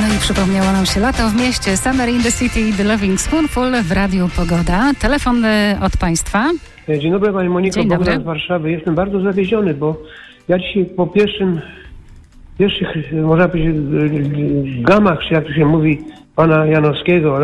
No i przypomniało nam się lato w mieście. Summer in the City i The Loving Spoonful w Radiu Pogoda. Telefon od Państwa. Dzień dobry, Pani Moniko, Dzień dobry. Bogdan z Warszawy. Jestem bardzo zawiedziony, bo ja dzisiaj po pierwszych, można powiedzieć, gamach, czy jak to się mówi, Pana Janowskiego,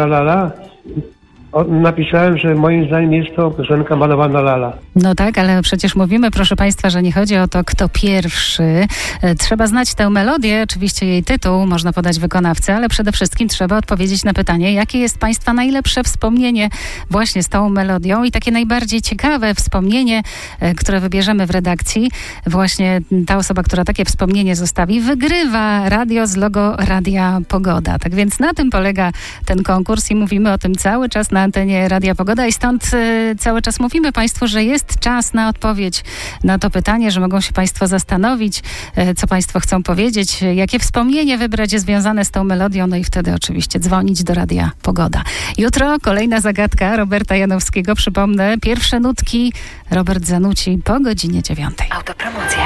napisałem, że moim zdaniem jest to piosenka malowana lala. No tak, ale przecież mówimy, proszę Państwa, że nie chodzi o to, kto pierwszy. Trzeba znać tę melodię, oczywiście jej tytuł, można podać wykonawcę, ale przede wszystkim trzeba odpowiedzieć na pytanie, jakie jest Państwa najlepsze wspomnienie właśnie z tą melodią i takie najbardziej ciekawe wspomnienie, które wybierzemy w redakcji. Właśnie ta osoba, która takie wspomnienie zostawi, wygrywa radio z logo Radia Pogoda. Tak więc na tym polega ten konkurs i mówimy o tym cały czas na antenie Radia Pogoda i stąd cały czas mówimy Państwu, że jest czas na odpowiedź na to pytanie, że mogą się Państwo zastanowić, co Państwo chcą powiedzieć, jakie wspomnienie wybrać związane z tą melodią, no i wtedy oczywiście dzwonić do Radia Pogoda. Jutro kolejna zagadka Roberta Janowskiego. Przypomnę, pierwsze nutki Robert zanuci po godzinie 9. Autopromocja.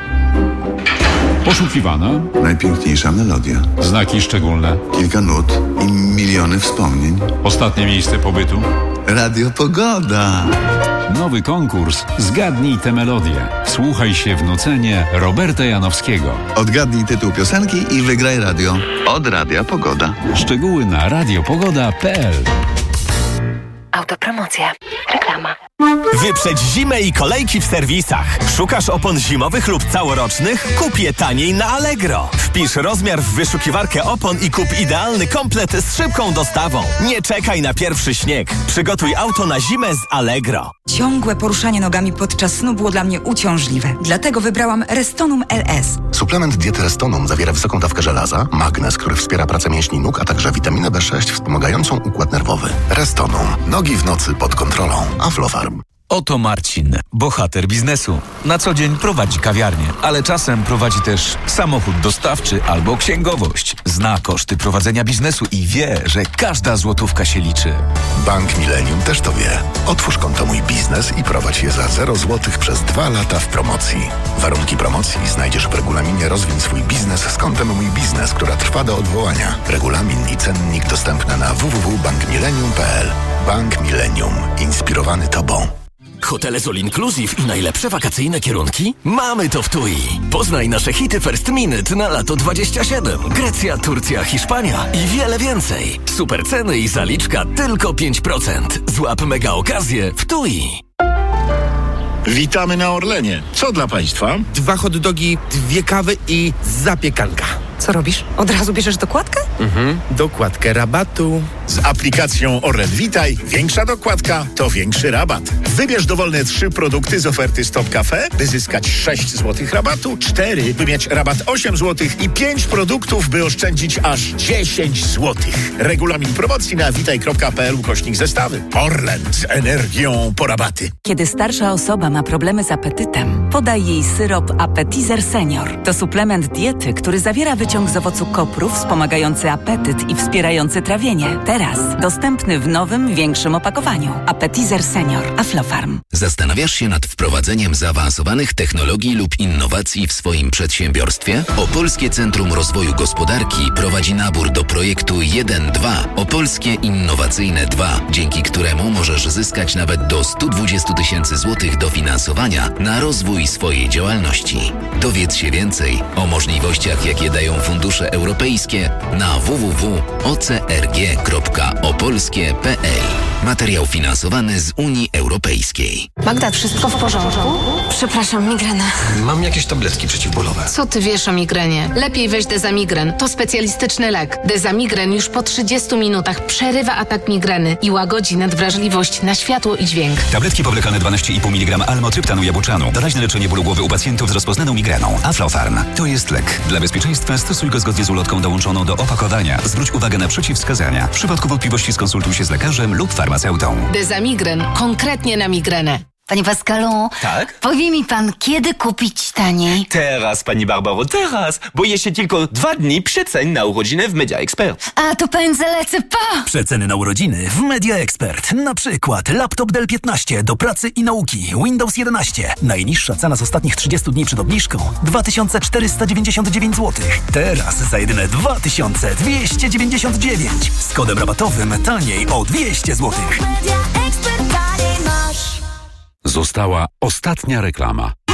Poszukiwana. Najpiękniejsza melodia. Znaki szczególne. Kilka nut i miliony wspomnień. Ostatnie miejsce pobytu. Radio Pogoda. Nowy konkurs Zgadnij tę melodię. Wsłuchaj się w nucenie Roberta Janowskiego. Odgadnij tytuł piosenki i wygraj radio. Od Radia Pogoda. Szczegóły na radiopogoda.pl. Autopromocja. Reklama. Wyprzedź zimę i kolejki w serwisach. Szukasz opon zimowych lub całorocznych? Kup je taniej na Allegro. Wpisz rozmiar w wyszukiwarkę opon i kup idealny komplet z szybką dostawą. Nie czekaj na pierwszy śnieg. Przygotuj auto na zimę z Allegro. Ciągłe poruszanie nogami podczas snu było dla mnie uciążliwe. Dlatego wybrałam Restonum LS. Suplement diety Restonum zawiera wysoką dawkę żelaza, magnez, który wspiera pracę mięśni nóg, a także witaminę B6 wspomagającą układ nerwowy. Restonum. Nogi w nocy pod kontrolą. Aflofarm. Oto Marcin, bohater biznesu. Na co dzień prowadzi kawiarnię, ale czasem prowadzi też samochód dostawczy albo księgowość. Zna koszty prowadzenia biznesu i wie, że każda złotówka się liczy. Bank Millennium też to wie. Otwórz konto Mój Biznes i prowadź je za 0 zł przez 2 lata w promocji. Warunki promocji znajdziesz w regulaminie Rozwiń swój biznes z kontem Mój Biznes, która trwa do odwołania. Regulamin i cennik dostępne na www.bankmillennium.pl. Bank Millennium. Inspirowany Tobą. Hotele z All Inclusive i najlepsze wakacyjne kierunki? Mamy to w TUI. Poznaj nasze hity First Minute na lato 27. Grecja, Turcja, Hiszpania i wiele więcej. Super ceny i zaliczka tylko 5%. Złap mega okazję w TUI. Witamy na Orlenie. Co dla Państwa? 2 hot dogi, 2 kawy i zapiekanka. Co robisz? Od razu bierzesz dokładkę? Dokładkę rabatu. Z aplikacją Orlen Witaj większa dokładka to większy rabat. Wybierz dowolne 3 produkty z oferty Stop Cafe, by zyskać 6 zł rabatu, 4, by mieć rabat 8 zł i 5 produktów, by oszczędzić aż 10 zł. Regulamin promocji na witaj.pl/zestawy. Orlen z energią po rabaty. Kiedy starsza osoba ma problemy z apetytem, podaj jej syrop Appetizer Senior. To suplement diety, który zawiera wyciąg z owocu kopru wspomagający apetyt i wspierający trawienie. Teraz dostępny w nowym, większym opakowaniu. Appetizer Senior. Aflofarm. Zastanawiasz się nad wprowadzeniem zaawansowanych technologii lub innowacji w swoim przedsiębiorstwie? Opolskie Centrum Rozwoju Gospodarki prowadzi nabór do projektu 1-2 Opolskie Innowacyjne 2, dzięki któremu możesz zyskać nawet do 120 000 złotych dofinansowania na rozwój swojej działalności. Dowiedz się więcej o możliwościach, jakie dają fundusze europejskie na www.ocrg.opolskie.pl. Materiał finansowany z Unii Europejskiej. Magda, wszystko w porządku? Przepraszam, migrena. Mam jakieś tabletki przeciwbólowe. Co ty wiesz o migrenie? Lepiej weź Dezamigren. To specjalistyczny lek. Dezamigren już po 30 minutach przerywa atak migreny i łagodzi nadwrażliwość na światło i dźwięk. Tabletki powlekane 12,5 mg almotryptanu jabłczanu. Doraźne leczenie bólu głowy u pacjentów z rozpoznaną migreną. Aflofarm. To jest lek. Dla bezpieczeństwa stosuj go zgodnie z ulotką dołączoną do opakowania. Zwróć uwagę na przeciwwskazania. W przypadku wątpliwości skonsultuj się z lekarzem lub farmaceutą. Dezamigren. Konkretnie na migrenę. Panie Pascalu, tak? Powie mi pan, kiedy kupić taniej? Teraz, pani Barbaro, teraz, bo jeszcze tylko 2 dni przecen na urodziny w Media Expert. A, to pędzę, lecę, pa! Przeceny na urodziny w Media Expert. Na przykład laptop Dell 15 do pracy i nauki, Windows 11. Najniższa cena z ostatnich 30 dni przed obniżką 2499 zł. Teraz za jedyne 2299. Z kodem rabatowym taniej o 200 zł. Została ostatnia reklama.